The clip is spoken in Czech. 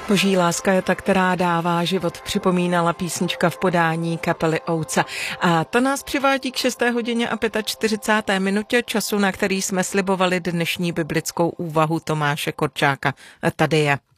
Boží láska je ta, která dává život, připomínala písnička v podání kapely Ouca. A to nás přivádí k 6. hodině a 45. minutě času, na který jsme slibovali dnešní biblickou úvahu Tomáše Korčáka. Tady je.